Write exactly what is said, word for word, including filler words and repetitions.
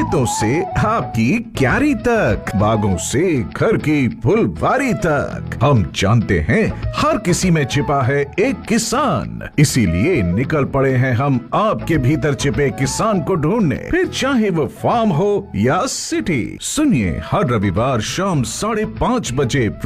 खेतों से आपकी क्यारी तक, बागों से घर की फुलवारी तक, हम जानते हैं हर किसी में छिपा है एक किसान। इसीलिए निकल पड़े हैं हम आपके भीतर छिपे किसान को ढूंढने, फिर चाहे वो फार्म हो या सिटी। सुनिए हर रविवार शाम साढ़े पाँच बजे